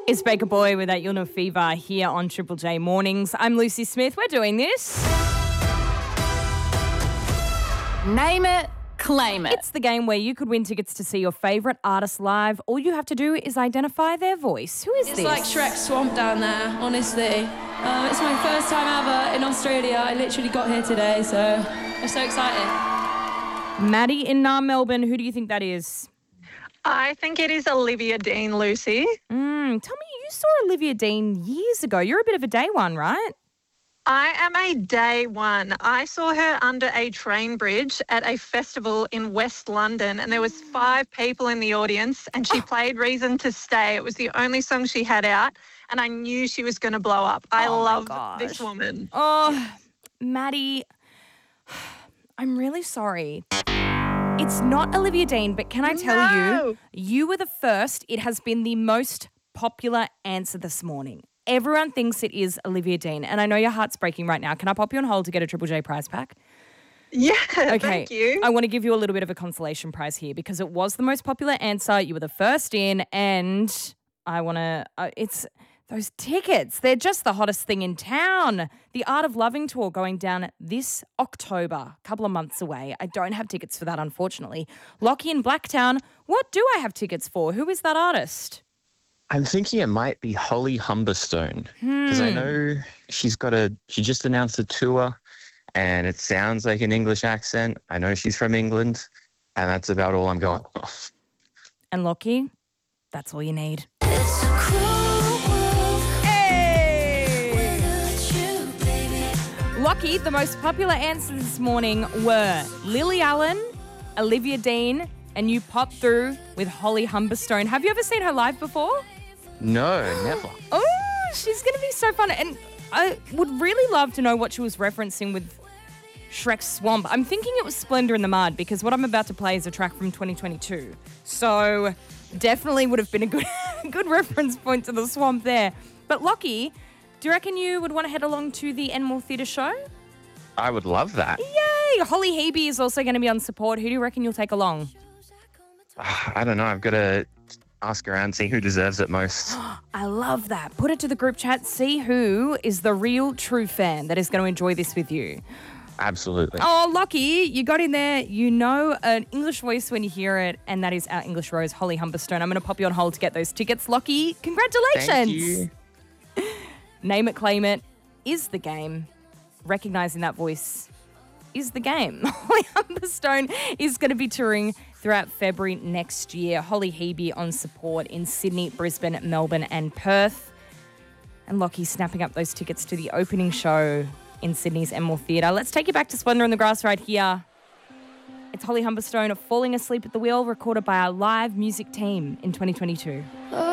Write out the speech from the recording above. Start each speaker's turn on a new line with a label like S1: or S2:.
S1: It's Baker Boy with that You'll Know Fever here on Triple J Mornings. I'm Lucy Smith. We're doing this.
S2: Name it, claim it.
S1: It's the game where you could win tickets to see your favourite artist live. All you have to do is identify their voice. Who is
S3: It's
S1: this?
S3: like Shrek Swamp down there, honestly. It's my first time ever in Australia. I literally got here today, so I'm so excited.
S1: Maddie in Melbourne. Who do you think that is?
S4: I think it is Olivia Dean, Lucy.
S1: Tell me, you saw Olivia Dean years ago. You're a bit of a day one, right?
S4: I am a day one. I saw her under a train bridge at a festival in West London, and there was 5 people in the audience, and she played Reason to Stay. It was the only song she had out, and I knew she was going to blow up. I love this woman.
S1: Oh, Maddie, I'm really sorry. It's not Olivia Dean, but can I tell you, you were the first. It has been the most popular answer this morning. Everyone thinks it is Olivia Dean, and I know your heart's breaking right now. Can I pop you on hold to get a Triple J prize pack?
S4: Yeah,
S1: Okay.
S4: thank you.
S1: I want to give you a little bit of a consolation prize here because it was the most popular answer. You were the first in, and I want to, it's those tickets. They're just the hottest thing in town. The Art of Loving tour going down this October, a couple of months away. I don't have tickets for that, unfortunately. Lockie in Blacktown, what do I have tickets for? Who is that artist?
S5: I'm thinking it might be Holly Humberstone because I know she just announced a tour and it sounds like an English accent. I know she's from England and that's about all I'm going off.
S1: And Lockie, that's all you need. Lockie, the most popular answers this morning were Lily Allen, Olivia Dean, and you popped through with Holly Humberstone. Have you ever seen her live before?
S5: No, never.
S1: Oh, she's going to be so fun. And I would really love to know what she was referencing with Shrek Swamp. I'm thinking it was Splendor in the Mud because what I'm about to play is a track from 2022. So definitely would have been a good reference point to the swamp there. But Lockie, do you reckon you would want to head along to the Enmore Theatre show?
S5: I would love that.
S1: Yay! Holly Hebe is also going to be on support. Who do you reckon you'll take along?
S5: I don't know. I've got to ask around, see who deserves it most.
S1: I love that. Put it to the group chat. See who is the real true fan that is going to enjoy this with you.
S5: Absolutely.
S1: Oh, Lockie, you got in there. You know an English voice when you hear it, and that is our English Rose, Holly Humberstone. I'm going to pop you on hold to get those tickets. Lockie, congratulations.
S5: Thank you.
S1: Name it, claim it is the game. Recognising that voice is the game. Holly Humberstone is going to be touring throughout February next year. Holly Hebe on support in Sydney, Brisbane, Melbourne and Perth. And Lockie snapping up those tickets to the opening show in Sydney's Enmore Theatre. Let's take you back to Splendour in the Grass right here. It's Holly Humberstone, Falling Asleep at the Wheel, recorded by our live music team in 2022.